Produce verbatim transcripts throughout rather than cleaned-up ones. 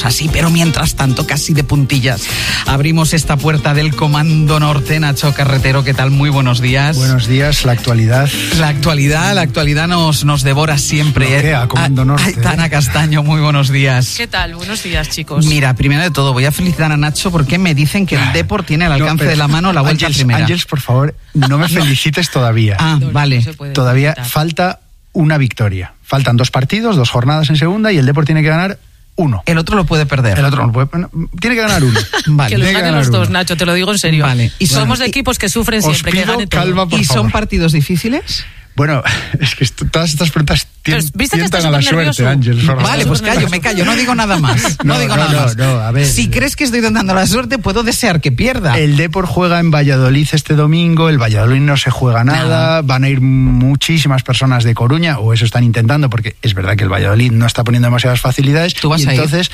Así, pero mientras tanto, casi de puntillas, abrimos esta puerta del Comando Norte. Nacho Carretero, ¿qué tal? Muy buenos días. Buenos días, la actualidad. La actualidad, la actualidad nos, nos devora siempre. Bloquea, Comando Norte. Aitana Castaño, muy buenos días. ¿Qué tal? Buenos días, chicos. Mira, primero de todo, voy a felicitar a Nacho porque me dicen que el Depor tiene al alcance no, de la mano la vuelta Ángels, primera. Ángels, por favor, no me felicites todavía. Ah, no, vale. no todavía felicitar. Falta una victoria. Faltan dos partidos, dos jornadas en segunda y el Depor tiene que ganar uno. El otro lo puede perder. El otro no puede, no, tiene que ganar uno. Vale. Que los Tiene ganen ganar los dos, uno. Nacho, te lo digo en serio. Vale. Y somos bueno, de equipos que sufren os siempre, que pido gane todo. calma, por ¿Y son favor. partidos difíciles? Bueno, es que esto, todas estas preguntas tienen, Pues, ¿viste que tientan estás a la supernervioso? suerte, Ángel. por Vale, favor. pues callo, me callo, no digo nada más. No, No, digo no, nada no, más. no, a ver. Si crees que estoy dando la suerte, puedo desear que pierda. El Depor juega en Valladolid este domingo, el Valladolid no se juega nada, Nada. van a ir muchísimas personas de Coruña, o eso están intentando, porque es verdad que el Valladolid no está poniendo demasiadas facilidades. ¿Tú vas y a ir? entonces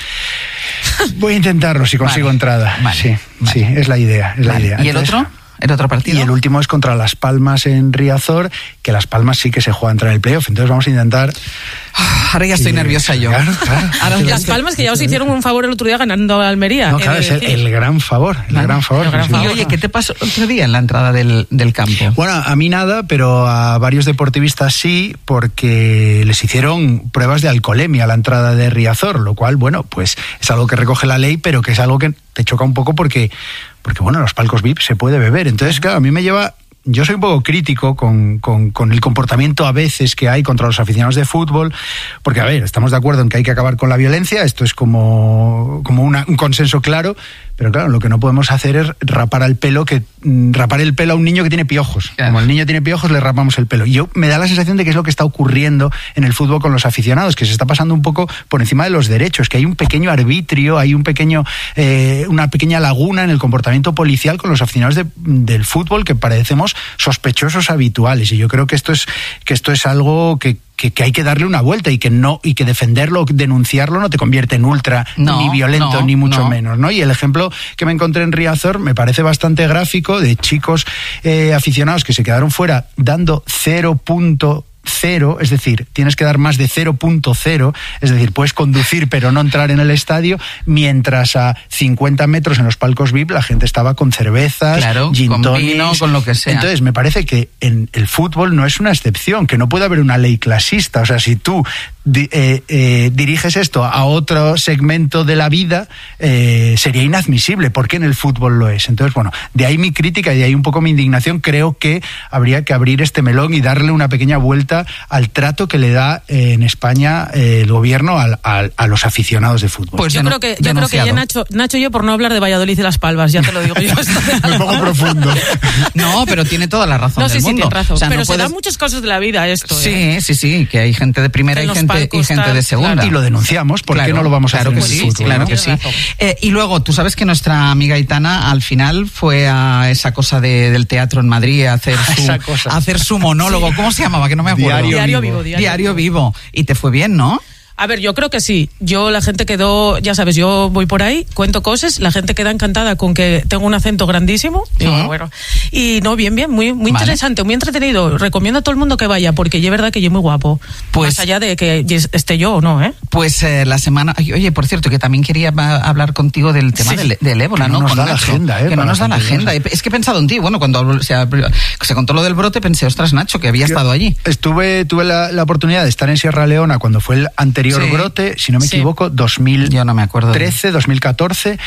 voy a intentarlo si consigo Vale, entrada. vale, sí, vale. sí, es la idea, es Vale. la idea. ¿Y el Entonces, otro? ¿El otro partido? Y el último es contra Las Palmas en Riazor, que Las Palmas sí que se juega a entrar en el playoff, entonces vamos a intentar... Ahora ya estoy Sí, nerviosa yo. claro, claro. Ahora ya Las estoy- Palmas que ya os hicieron un favor el otro día ganando a Almería. No, he claro, de es el, decir. el gran favor, el Vale. gran favor. El gran sí, sí. Y favor. oye, ¿qué te pasó el otro día en la entrada del, del campo? Bueno, a mí nada, pero a varios deportivistas sí, porque les hicieron pruebas de alcoholemia a la entrada de Riazor, lo cual, bueno, pues es algo que recoge la ley, pero que es algo que te choca un poco porque, porque bueno, en los palcos V I P se puede beber. Entonces, claro, a mí me lleva... Yo soy un poco crítico con, con, con el comportamiento a veces que hay contra los aficionados de fútbol, porque, a ver, estamos de acuerdo en que hay que acabar con la violencia, esto es como, como una, un consenso claro, pero claro, lo que no podemos hacer es rapar el pelo que rapar el pelo a un niño que tiene piojos. Claro. Como el niño tiene piojos, le rapamos el pelo. Y yo me da la sensación de que es lo que está ocurriendo en el fútbol con los aficionados, que se está pasando un poco por encima de los derechos, que hay un pequeño arbitrio, hay un pequeño eh, una pequeña laguna en el comportamiento policial con los aficionados de, del fútbol que parecemos sospechosos habituales. Y yo creo que esto es que esto es algo que Que, que hay que darle una vuelta y que no y que defenderlo, denunciarlo no te convierte en ultra No, ni violento no, ni mucho no. menos, ¿no? Y el ejemplo que me encontré en Riazor me parece bastante gráfico de chicos eh, aficionados que se quedaron fuera dando cero punto cero, es decir, tienes que dar más de cero punto cero, es decir, puedes conducir pero no entrar en el estadio, mientras a cincuenta metros en los palcos V I P la gente estaba con cervezas, Claro, gin con tonics. vino, con lo que sea. Entonces, me parece que en el fútbol no es una excepción, que no puede haber una ley clasista, o sea, si tú di, eh, eh, diriges esto a otro segmento de la vida, eh, sería inadmisible, porque en el fútbol lo es. Entonces, bueno, de ahí mi crítica y de ahí un poco mi indignación. Creo que habría que abrir este melón y darle una pequeña vuelta al trato que le da eh, en España eh, el gobierno al, al, a los aficionados de fútbol. Pues Yo denu- creo que, yo creo que denunciado. ya Nacho, Nacho y yo por no hablar de Valladolid y Las Palmas, ya te lo digo yo. Me pongo profundo. No, pero tiene toda la razón No, del sí, sí, mundo. tienes razón. O sea, pero no se puedes- dan muchas cosas de la vida esto. Sí, ¿eh? sí, sí, que hay gente de primera En y los gente, y palcos, gente tal, de segunda. Y lo denunciamos, ¿por Claro, qué no lo vamos a claro hacer que en el sí, fútbol? claro ¿no? que sí. Tienes razón. Eh, y luego, tú sabes que nuestra amiga Aitana al final fue a esa cosa de, del teatro en Madrid a hacer su, Esa cosa. a hacer su monólogo. ¿Cómo se llamaba? Que no me acuerdo. Diario Diario vivo. vivo, diario, Diario vivo. Y te fue bien, ¿no? A ver, yo creo que sí. Yo, la gente quedó, ya sabes, yo voy por ahí, cuento cosas, la gente queda encantada con que tengo un acento grandísimo. Digo, Ujú. bueno. Y no, bien, bien, muy, muy Vale. interesante, muy entretenido. Recomiendo a todo el mundo que vaya, porque yo es verdad que yo muy guapo. Pues- Más allá de que esté yo o no, ¿eh? Pues eh, la semana... ay, Oye, por cierto, que también quería va, hablar contigo del tema Sí. del, del ébola, Que no ¿no? nos Con da la Nacho. agenda, ¿eh? Que no para nos da la tantas agenda. cosas. Es que he pensado en ti. Bueno, cuando se, se contó lo del brote, pensé, ostras, Nacho, que había Yo estado allí. Estuve, tuve la, la oportunidad de estar en Sierra Leona cuando fue el anterior Sí. brote, si no me Sí. equivoco, dos mil Yo no me acuerdo. de- trece, dos mil catorce,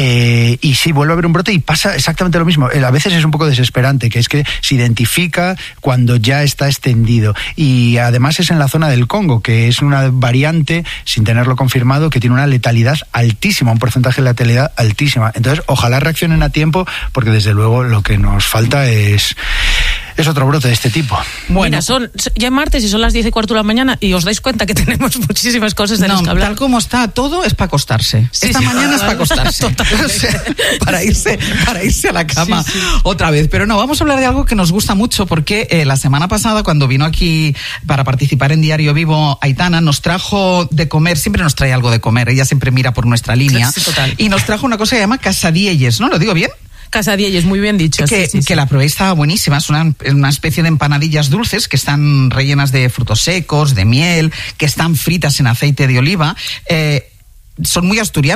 eh, y sí, vuelve a haber un brote y pasa exactamente lo mismo. Eh, A veces es un poco desesperante, que es que se identifica cuando ya está extendido. Y además es en la zona del Congo, que es una variante, sin tenerlo confirmado, que tiene una letalidad altísima, un porcentaje de letalidad altísima. Entonces, ojalá reaccionen a tiempo, porque desde luego lo que nos falta es... es otro brote de este tipo. Bueno, Mira, son ya es martes y son las diez y cuarto de la mañana y os dais cuenta que tenemos muchísimas cosas de las no, que hablar. tal como está todo es para acostarse. Sí, Esta sí, mañana es para acostarse. totalmente. O sea, para irse, para irse a la cama Sí, sí. otra vez. Pero no, vamos a hablar de algo que nos gusta mucho porque eh, la semana pasada cuando vino aquí para participar en Diario Vivo Aitana nos trajo de comer, siempre nos trae algo de comer, ella siempre mira por nuestra línea. Sí, total. Y nos trajo una cosa que se llama casadielles, ¿no? ¿Lo digo bien? Casadielles, muy bien dicho. Que, sí, sí, sí. que la probé, estaba buenísima. Es una, una especie de empanadillas dulces que están rellenas de frutos secos, de miel, que están fritas en aceite de oliva. Eh, son muy asturianos.